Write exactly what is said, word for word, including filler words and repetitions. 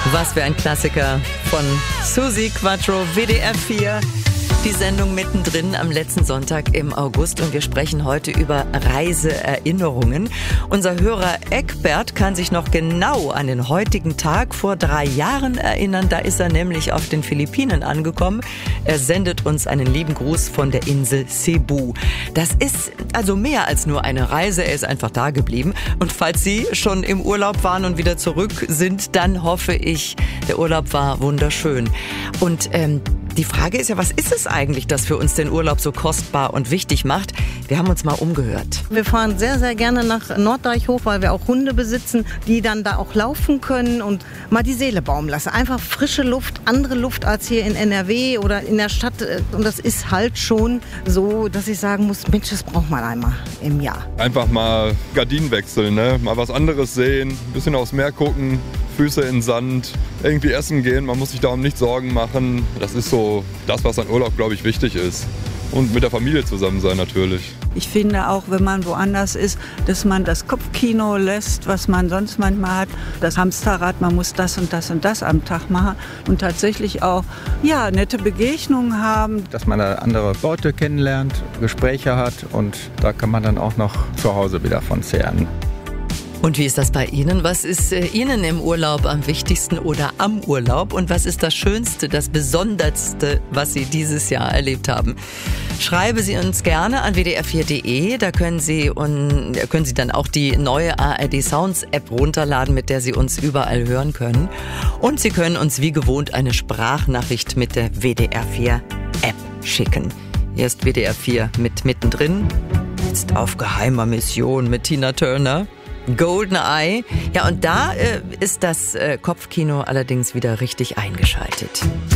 Was für ein Klassiker von Susi Quattro, W D R vier. Die Sendung mittendrin am letzten Sonntag im August und wir sprechen heute über Reiseerinnerungen. Unser Hörer Eckbert kann sich noch genau an den heutigen Tag vor drei Jahren erinnern. Da ist er nämlich auf den Philippinen angekommen. Er sendet uns einen lieben Gruß von der Insel Cebu. Das ist also mehr als nur eine Reise. Er ist einfach da geblieben. Und falls Sie schon im Urlaub waren und wieder zurück sind, dann hoffe ich, der Urlaub war wunderschön. Und ähm, die Frage ist ja, was ist es eigentlich, das für uns den Urlaub so kostbar und wichtig macht? Wir haben uns mal umgehört. Wir fahren sehr, sehr gerne nach Norddeichhof, weil wir auch Hunde besitzen, die dann da auch laufen können und mal die Seele baumeln lassen. Einfach frische Luft, andere Luft als hier in N R W oder in der Stadt. Und das ist halt schon so, dass ich sagen muss, Mensch, das braucht man einmal im Jahr. Einfach mal Gardinen wechseln, ne? Mal was anderes sehen, ein bisschen aufs Meer gucken, Füße in den Sand, irgendwie essen gehen, man muss sich darum nicht Sorgen machen. Das ist so das, was an Urlaub, glaube ich, wichtig ist. Und mit der Familie zusammen sein natürlich. Ich finde auch, wenn man woanders ist, dass man das Kopfkino lässt, was man sonst manchmal hat. Das Hamsterrad, man muss das und das und das am Tag machen. Und tatsächlich auch ja, nette Begegnungen haben. Dass man da andere Leute kennenlernt, Gespräche hat und da kann man dann auch noch zu Hause wieder von zehren. Und wie ist das bei Ihnen? Was ist äh, Ihnen im Urlaub am wichtigsten oder am Urlaub? Und was ist das Schönste, das Besonderste, was Sie dieses Jahr erlebt haben? Schreiben Sie uns gerne an w d r vier punkt d e. Da können Sie, und, können Sie dann auch die neue A R D Sounds App runterladen, mit der Sie uns überall hören können. Und Sie können uns wie gewohnt eine Sprachnachricht mit der W D R vier App schicken. Hier ist W D R vier mit mittendrin. Jetzt auf geheimer Mission mit Tina Turner. Goldeneye. Ja, und da äh, ist das äh, Kopfkino allerdings wieder richtig eingeschaltet.